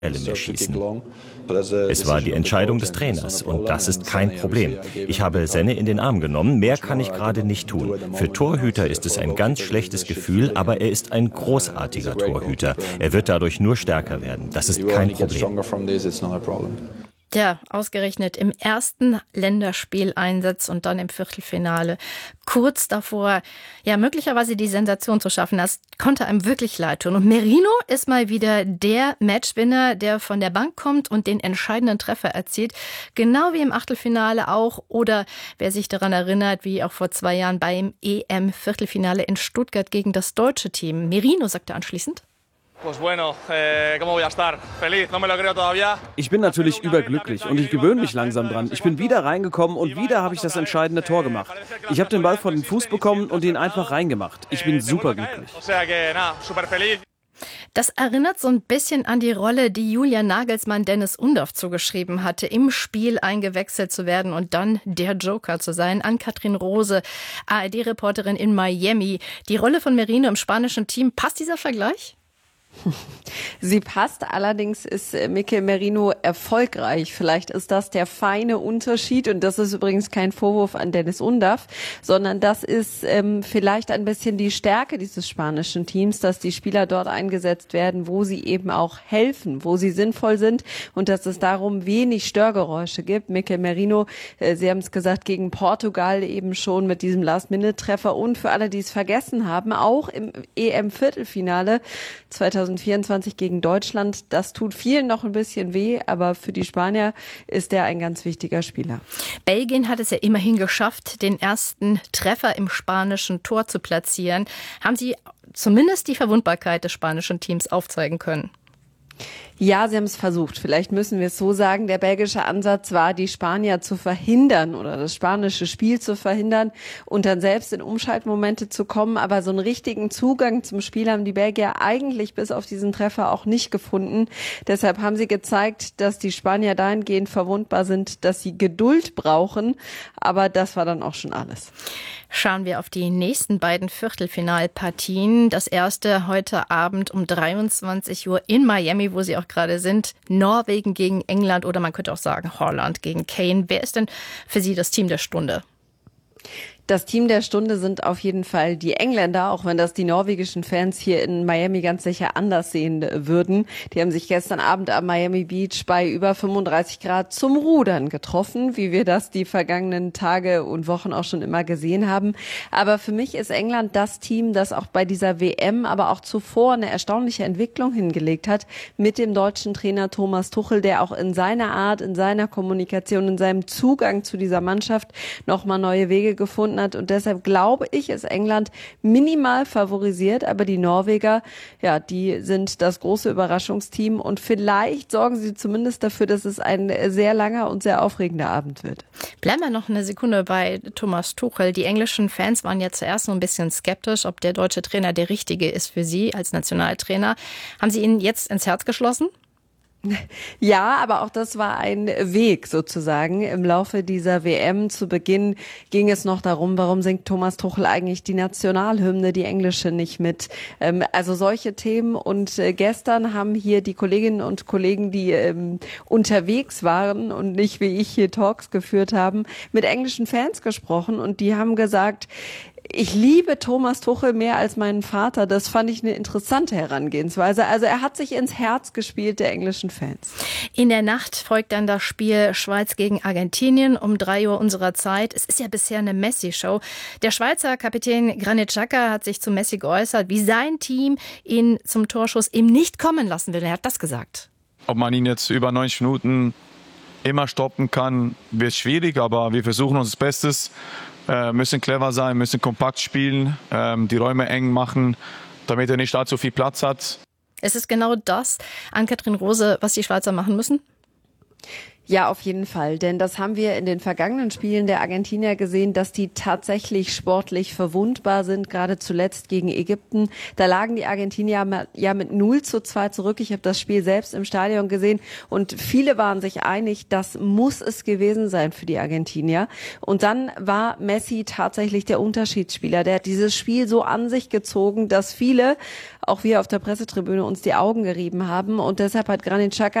mehr schießen. Es war die Entscheidung des Trainers und das ist kein Problem. Ich habe Senne in den Arm genommen, mehr kann ich gerade nicht tun. Für Torhüter ist es ein ganz schlechtes Gefühl, aber er ist ein großartiger Torhüter. Er wird dadurch nur stärker werden. Das ist kein Problem. Ja, ausgerechnet im ersten Länderspieleinsatz und dann im Viertelfinale. Kurz davor, ja, möglicherweise die Sensation zu schaffen. Das konnte einem wirklich leid tun. Und Merino ist mal wieder der Matchwinner, der von der Bank kommt und den entscheidenden Treffer erzielt. Genau wie im Achtelfinale auch. Oder wer sich daran erinnert, wie auch vor 2 Jahren beim EM-Viertelfinale in Stuttgart gegen das deutsche Team. Merino sagte anschließend: Ich bin natürlich überglücklich und ich gewöhne mich langsam dran. Ich bin wieder reingekommen und wieder habe ich das entscheidende Tor gemacht. Ich habe den Ball vor den Fuß bekommen und ihn einfach reingemacht. Ich bin superglücklich. Das erinnert so ein bisschen an die Rolle, die Julian Nagelsmann Dennis Undaff zugeschrieben hatte, im Spiel eingewechselt zu werden und dann der Joker zu sein. Ann-Kathrin Rose, ARD-Reporterin in Miami. Die Rolle von Merino im spanischen Team, passt dieser Vergleich? Sie passt, allerdings ist Mikel Merino erfolgreich. Vielleicht ist das der feine Unterschied und das ist übrigens kein Vorwurf an Dennis Undaff, sondern das ist vielleicht ein bisschen die Stärke dieses spanischen Teams, dass die Spieler dort eingesetzt werden, wo sie eben auch helfen, wo sie sinnvoll sind und dass es darum wenig Störgeräusche gibt. Mikel Merino, Sie haben es gesagt, gegen Portugal eben schon mit diesem Last-Minute-Treffer und für alle, die es vergessen haben, auch im EM-Viertelfinale 2024 gegen Deutschland. Das tut vielen noch ein bisschen weh, aber für die Spanier ist er ein ganz wichtiger Spieler. Belgien hat es ja immerhin geschafft, den ersten Treffer im spanischen Tor zu platzieren. Haben Sie zumindest die Verwundbarkeit des spanischen Teams aufzeigen können? Ja, sie haben es versucht. Vielleicht müssen wir es so sagen. Der belgische Ansatz war, die Spanier zu verhindern oder das spanische Spiel zu verhindern und dann selbst in Umschaltmomente zu kommen. Aber so einen richtigen Zugang zum Spiel haben die Belgier eigentlich bis auf diesen Treffer auch nicht gefunden. Deshalb haben sie gezeigt, dass die Spanier dahingehend verwundbar sind, dass sie Geduld brauchen. Aber das war dann auch schon alles. Schauen wir auf die nächsten beiden Viertelfinalpartien. Das erste heute Abend um 23 Uhr in Miami, wo Sie auch gerade sind. Norwegen gegen England oder man könnte auch sagen Holland gegen Kane. Wer ist denn für Sie das Team der Stunde? Das Team der Stunde sind auf jeden Fall die Engländer, auch wenn das die norwegischen Fans hier in Miami ganz sicher anders sehen würden. Die haben sich gestern Abend am Miami Beach bei über 35 Grad zum Rudern getroffen, wie wir das die vergangenen Tage und Wochen auch schon immer gesehen haben. Aber für mich ist England das Team, das auch bei dieser WM, aber auch zuvor eine erstaunliche Entwicklung hingelegt hat mit dem deutschen Trainer Thomas Tuchel, der auch in seiner Art, in seiner Kommunikation, in seinem Zugang zu dieser Mannschaft nochmal neue Wege gefunden hat. Und deshalb glaube ich, ist England minimal favorisiert. Aber die Norweger, ja, die sind das große Überraschungsteam. Und vielleicht sorgen sie zumindest dafür, dass es ein sehr langer und sehr aufregender Abend wird. Bleiben wir noch eine Sekunde bei Thomas Tuchel. Die englischen Fans waren ja zuerst so ein bisschen skeptisch, ob der deutsche Trainer der richtige ist für Sie als Nationaltrainer. Haben Sie ihn jetzt ins Herz geschlossen? Ja, aber auch das war ein Weg sozusagen. Im Laufe dieser WM zu Beginn ging es noch darum, warum singt Thomas Tuchel eigentlich die Nationalhymne, die englische, nicht mit. Also solche Themen. Und gestern haben hier die Kolleginnen und Kollegen, die unterwegs waren und nicht wie ich hier Talks geführt haben, mit englischen Fans gesprochen und die haben gesagt, ich liebe Thomas Tuchel mehr als meinen Vater. Das fand ich eine interessante Herangehensweise. Also er hat sich ins Herz gespielt der englischen Fans. In der Nacht folgt dann das Spiel Schweiz gegen Argentinien um 3 Uhr unserer Zeit. Es ist ja bisher eine Messi-Show. Der Schweizer Kapitän Granit Xhaka hat sich zu Messi geäußert, wie sein Team ihn zum Torschuss eben nicht kommen lassen will. Er hat das gesagt. Ob man ihn jetzt über 90 Minuten immer stoppen kann, wird schwierig, aber wir versuchen unser Bestes. Müssen clever sein, müssen kompakt spielen, die Räume eng machen, damit er nicht allzu viel Platz hat. Es ist genau das, Ann-Kathrin Rose, was die Schweizer machen müssen? Ja, auf jeden Fall, denn das haben wir in den vergangenen Spielen der Argentinier gesehen, dass die tatsächlich sportlich verwundbar sind, gerade zuletzt gegen Ägypten. Da lagen die Argentinier ja mit 0:2 zurück. Ich habe das Spiel selbst im Stadion gesehen und viele waren sich einig, das muss es gewesen sein für die Argentinier. Und dann war Messi tatsächlich der Unterschiedsspieler. Der hat dieses Spiel so an sich gezogen, dass viele, auch wir auf der Pressetribüne, uns die Augen gerieben haben. Und deshalb hat Granit Xhaka